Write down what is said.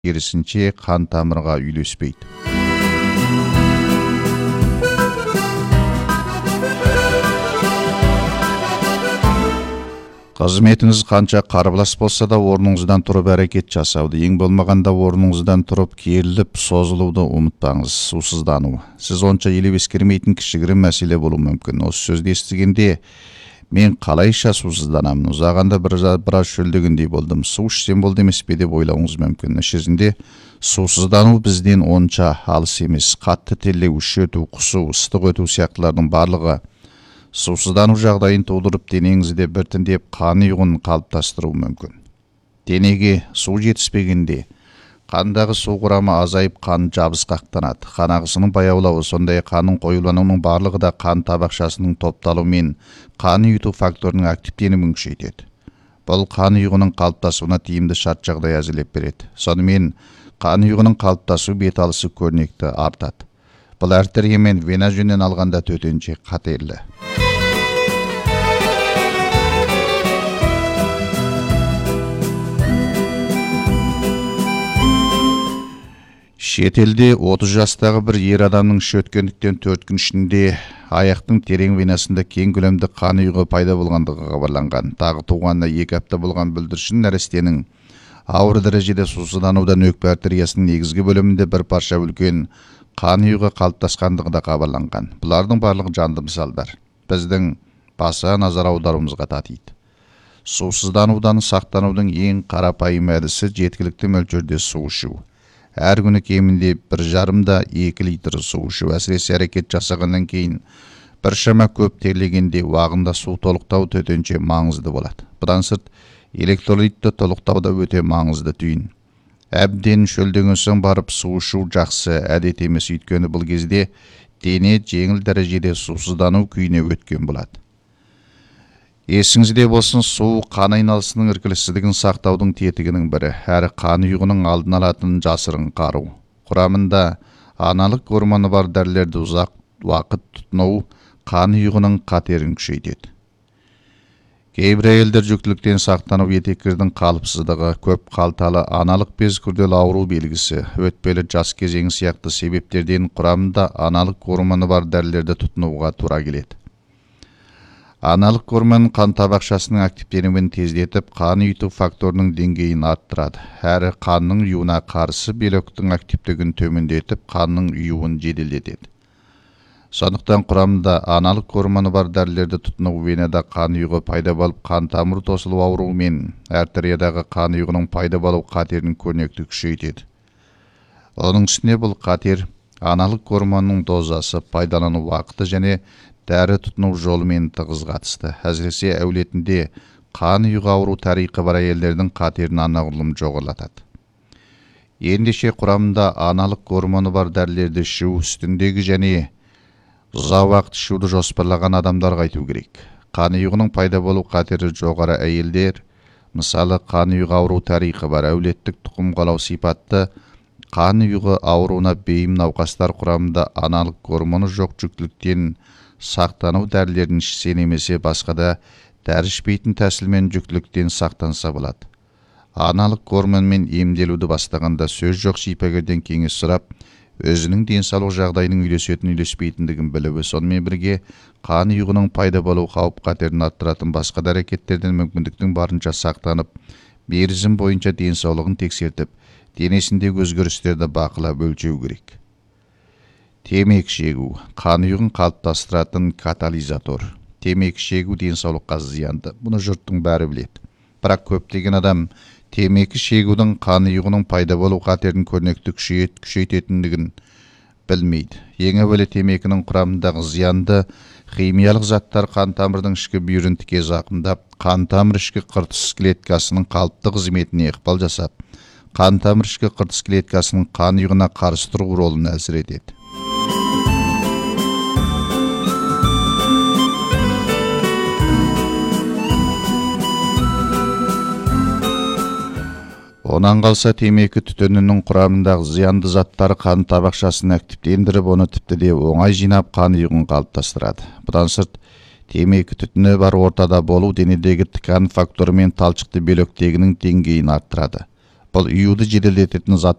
керісінше қан тамырға үйлеспейді. Қызметіңіз қанша қарбалас болса да орныңыздан тұрып әрекет жасауды, ең болмағанда орныңыздан тұрып керіліп созылуды ұмытпаңыз. Сусыздану. Сіз онша елеп ескермейтін кішігірім мәселе болуы мүмкін. Осы сөзді естігенде мен қалайша сусызданамын, ұзағанда біраз шөлдегендей болдым, су ішсем болды емес пе деп ойлауыңыз мүмкін. Ішінде сусыздану бізден онша алыс емес. Қатты терлеу, шөту, құсу, ыстық өту сияқтылардың барлығы сусыздану жағдайын тудырып, денеңізде біртіндеп қан ұйғынын қалыптастыруы мүмкін. Денеге су жетіспегенде қандағы су құрамы азайып, қан жабысқақтанады. Қан ағысының баяулауы, сондай қанның қоюлануының барлығы да қан табақшасының топталуымен қан ұйыту факторының активтенуін күшейтеді. Бұл қан ұйғының қалыптасуына тиімді шарт жағдай әзірлеп береді. Сонымен қан ұйғының қалыптасу беталысы көрнекті артады. Бұл артерия мен вена жөнінен алғанда төтенше қатерлі. Шетелде 30 жастағы бір ер адамның шөткендіктен 4 күн ішінде аяқтың терең венасында кең көлемді қан ұйығы пайда болғандығы хабарланған. Тағы туғанына 2 апта болған бүлдіршін нәрестенің ауыр дәрежеде сусызданудан өкпе артериясының негізгі бөлімінде бір парша үлкен қан ұйығы қалыптасқандығы да хабарланған. Бұлардың барлығы жанды мысалдар. Біздің баса назар аударуымызға татиды. Сусызданудан сақтанудың ең қарапайым әдісі жеткілікті мөлшерде су ішу. Әр күні кемінде 1,5-2 литр су ішу. Әсіресе әрекет жасағаннан кейін біршама көп терлегенде уағында су толықтау төтенше маңызды болады. Бұдан сырт электролитті толықтау да өте маңызды түйін. Әбден шөлдеген соң барып су ішу жақсы әдет емес, өйткені бұл кезде дене жеңіл дәрежеде сусыздану күйіне өткен болады. Есіңізде болсын, су қан айналысының іркіліссіздігін сақтаудың тетігінің бірі, әрі қан ұйғының алдын алатын жасырын қару. Құрамында аналық гормоны бар дәрілерді ұзақ уақыт тұтыну қан ұйғының қатерін күшейтеді. Кейбір әйелдер жүктіліктен сақтану етеккірдің қалыпсыздығы, көп қалталы аналық без күрделі ауру белгісі, өтпелі жас кезеңі сияқты себептерден құрамында аналық гормоны бар дәрілерді тұтынуға тура келеді. Аналық гормон қан табақшасының активтенуін тездетіп, қан ұйыту факторының деңгейін арттырады. Әрі қанның ұюына қарсы белоктың активтігін төмендетіп, қанның ұюын жеделдетеді. Сондықтан құрамында аналық гормоны бар дәрілерді тұтыну венада қан ұйығы пайда болып, қан тамыр тосылу ауруы мен артериядағы қан ұйығының пайда болу қатерін көрнекті күшейтеді. Оның үстіне бұл қатер аналық гормонның дозасы, пайдалану уақыты және дәрі тұтыну жолымен тығыз қатысты. Әсіресе әулетінде қан ұйығы ауру тарихы бар әйелдердің қатерін анағұрлым жоғарылатады. Ендеше құрамында аналық гормоны бар дәрілерді ішу үстіндегі және ұзақ уақыт ішуді жоспарлаған адамдарға айту керек. Қан ұйығының пайда болу қатері жоғары әйелдер, мысалы қан ұйығы ауру тарихы бар әулеттік тұқым қуалау сипатты қан ұйығы ауруына бейім науқастар құрамында аналық гормоны жоқ жүктіліктен сақтану дәрілерін ішсе немесе басқа да дәрі ішпейтін тәсілмен жүктіліктен сақтанса болады. Аналық гормонмен емделуді бастағанда сөз жоқ шипагерден кеңес сұрап, өзінің денсаулық жағдайының үйлеспейтіндігін білуі, сонымен бірге қан ұйығының пайда болу қауіп қатерін арттыратын басқа да әрекеттерден мүмкіндіктің барынша сақтанып, мерзім бойынша денсаулығын тексертіп, денесіндегі өзгерістерді бақылап өлшеу керек. Темекі шегу, қан ұйығын қалыптастыратын катализатор. Темекі шегу денсаулыққа зиянды. Бұны жұрттың бәрі біледі. Бірақ көптеген адам темекі шегудің қан ұйығының пайда болу қатерін көрнекті күшейтетіндігін білмейді. Ең әуелі темекінің құрамындағы зиянды химиялық заттар қан тамырдың ішкі бүйірін тіке зақымдап, қан тамыр ішкі қыртыс клеткасының қалыпты қызметіне ықпал жасап, қан тамыр ішкі қыртыс клеткасының қан ұйығына қарсы тұру ролын әсер етеді. Онан қалса темекі түтінінің құрамындағы зиянды заттар қан табақшасын активтендіріп, оны тіпті де оңай жинап қан ұйығын қалыптастырады. Бұдан сырт, темекі түтіні бар ортада болу денедегі тікан факторы мен талшықты белоктегінің деңгейін арттырады. бұл ұюды жеделдететін зат